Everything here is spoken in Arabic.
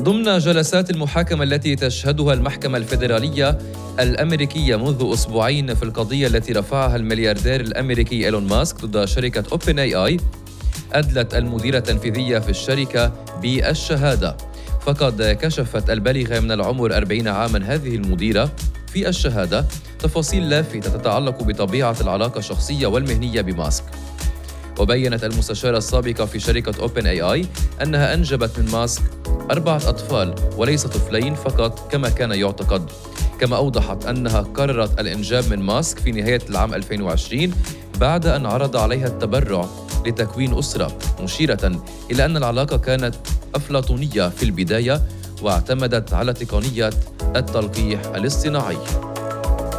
ضمن جلسات المحاكمة التي تشهدها المحكمة الفيدرالية الأمريكية منذ أسبوعين في القضية التي رفعها الملياردير الأمريكي إيلون ماسك ضد شركة OpenAI، أدلت المديرة التنفيذية في الشركة بالشهادة. فقد كشفت البالغة من العمر 40 عاماً هذه المديرة في الشهادة تفاصيل لافتة تتعلق بطبيعة العلاقة الشخصية والمهنية بماسك. وبيّنت المستشارة السابقة في شركة OpenAI أنها أنجبت من ماسك 4 أطفال وليس طفلين فقط كما كان يعتقد. كما أوضحت أنها قررت الإنجاب من ماسك في نهاية العام 2020 بعد أن عرض عليها التبرع لتكوين أسرة، مشيرة إلى أن العلاقة كانت أفلاطونية في البداية واعتمدت على تقنية التلقيح الاصطناعي.